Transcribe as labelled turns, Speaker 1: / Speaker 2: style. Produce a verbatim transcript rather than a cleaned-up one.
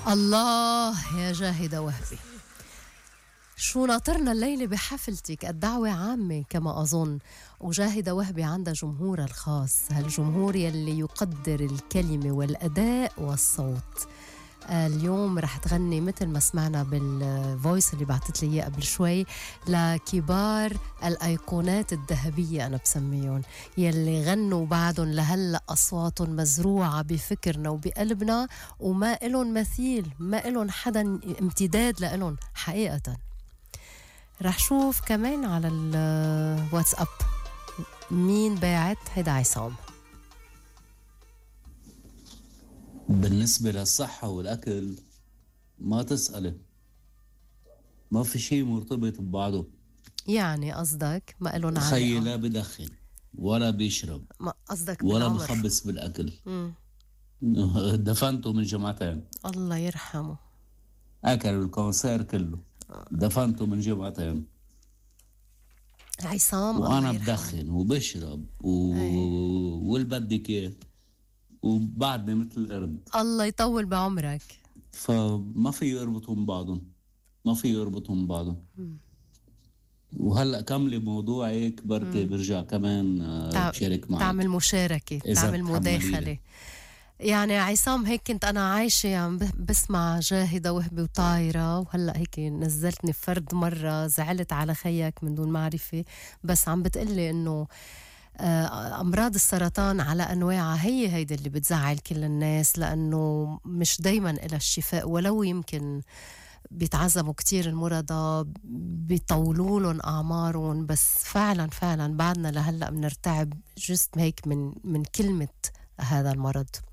Speaker 1: الله يا جاهدة وهبي، شو ناطرنا الليلة بحفلتك؟ الدعوة عامة كما أظن، وجاهدة وهبي عندها جمهورها الخاص، هالجمهور يلي يقدر الكلمة والأداء والصوت. اليوم رح تغني مثل ما سمعنا بالفويس اللي بعتت لي اياه قبل شوي لكبار الايقونات الذهبيه، انا بسميهم يلي غنوا بعدهم لهلا اصواتهم مزروعه بفكرنا وبقلبنا، وما إلهم مثيل، ما إلهم حدا امتداد لإلهم حقيقه. رح شوف كمان على الواتساب مين باعت. هيدا عصام.
Speaker 2: بالنسبة للصحة والأكل ما تسألي، ما في شيء مرتبط ببعضه.
Speaker 1: يعني قصدك ما إلهم
Speaker 2: خيي
Speaker 1: علاقة؟
Speaker 2: لا بدخن ولا بيشرب
Speaker 1: ما قصدك
Speaker 2: ولا
Speaker 1: بالعمر؟
Speaker 2: بخبص بالأكل.
Speaker 1: مم.
Speaker 2: دفنته من جمعتين،
Speaker 1: الله يرحمه.
Speaker 2: أكل الكونسير كله، دفنته من جمعتين.
Speaker 1: عصام الله
Speaker 2: وأنا
Speaker 1: يرحمه.
Speaker 2: بدخن وبشرب و...
Speaker 1: أي.
Speaker 2: والبدك إيه، وبعدني مثل القرد.
Speaker 1: الله يطول بعمرك.
Speaker 2: فما في يربطهم بعضهم، ما في يربطهم بعضهم.
Speaker 1: مم.
Speaker 2: وهلا كملي موضوع هيك بركي برجع كمان آه،
Speaker 1: تع...
Speaker 2: بشارك معك
Speaker 1: تعمل مشاركة،
Speaker 2: إذا
Speaker 1: تعمل
Speaker 2: بتحملي لي.
Speaker 1: مداخلة. يعني عصام هيك كنت أنا عايشة عم ب- بسمع جاهدة وهبي وطايرة، وهلأ هيك نزلتني فرد مرة زعلت على خيك من دون معرفة، بس عم بتقلي إنه آه، أمراض السرطان على أنواعها هي هيدا اللي بتزعل كل الناس، لأنه مش دايما إلها الشفاء، ولو يمكن بيتعذبوا كتير المرضى، بيطولوا لهم أعمارهم، بس فعلا فعلا بعدنا لهلأ بنرتعب جست هيك من من كلمة هذا المرض.